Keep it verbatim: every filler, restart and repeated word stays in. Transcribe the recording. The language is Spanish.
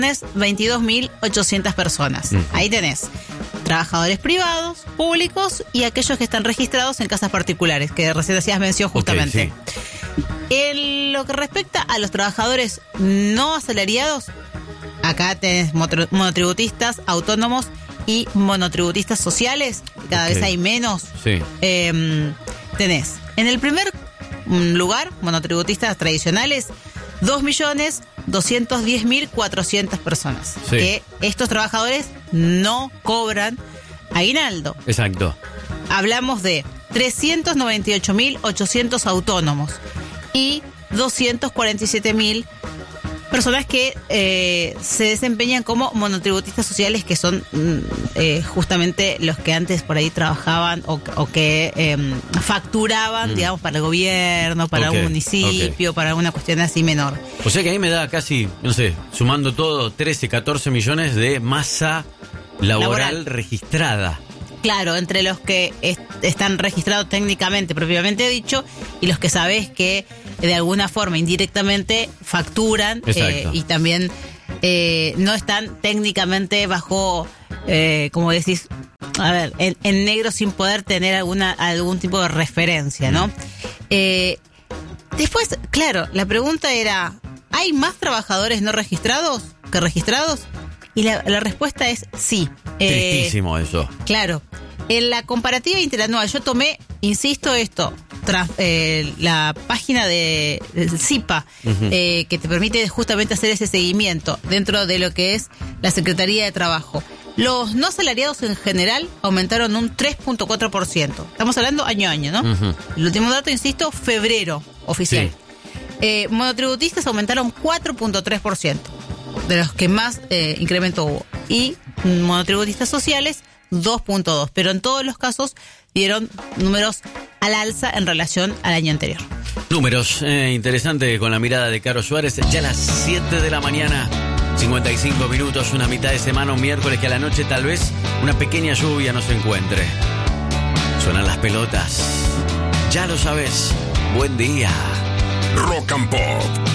veintidós mil ochocientas personas. Uh-huh. Ahí tenés trabajadores privados, públicos y aquellos que están registrados en casas particulares, que recién hacías mención justamente. Okay, sí. En lo que respecta a los trabajadores no asalariados, acá tenés monotributistas, autónomos y monotributistas sociales, cada okay. vez hay menos. Sí. Eh, tenés en el primer lugar, monotributistas tradicionales, dos millones doscientos diez mil cuatrocientas personas. Sí. Que estos trabajadores no cobran aguinaldo. Exacto. Hablamos de trescientos noventa y ocho mil ochocientos autónomos y doscientos cuarenta y siete mil personas que eh, se desempeñan como monotributistas sociales, que son eh, justamente los que antes por ahí trabajaban o, o que eh, facturaban, mm. digamos, para el gobierno, para okay, un municipio, okay. para alguna cuestión así menor. O sea que ahí me da casi, no sé, sumando todo, trece, catorce millones de masa laboral, laboral. registrada. Claro, entre los que est- están registrados técnicamente, propiamente dicho, y los que sabés que de alguna forma indirectamente facturan eh, y también eh, no están técnicamente bajo, eh, como decís, a ver, en, en negro sin poder tener alguna algún tipo de referencia, ¿no? Mm. Eh, después, claro, la pregunta era, ¿hay más trabajadores no registrados que registrados? Y la, la respuesta es sí. Tristísimo eh, eso. Claro. En la comparativa interanual, yo tomé, insisto, esto, tras, eh, la página de, de C I P A, uh-huh. eh, que te permite justamente hacer ese seguimiento dentro de lo que es la Secretaría de Trabajo. Los no asalariados en general aumentaron un tres punto cuatro por ciento. Estamos hablando año a año, ¿no? Uh-huh. El último dato, insisto, febrero oficial. Sí. Eh, monotributistas aumentaron cuatro punto tres por ciento, de los que más eh, incremento hubo. Y monotributistas sociales, dos punto dos, pero en todos los casos dieron números al alza en relación al año anterior. Números, eh, interesante con la mirada de Caro Suárez. Ya a las siete de la mañana, cincuenta y cinco minutos, una mitad de semana, un miércoles que a la noche tal vez una pequeña lluvia nos encuentre. Suenan las pelotas. Ya lo sabes. Buen día. Rock and Pop.